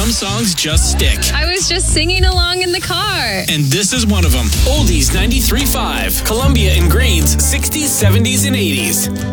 Some songs just stick. I was just singing along in the car. And this is one of them. Oldies 93.5. Columbia and Green's 60s, 70s, and 80s.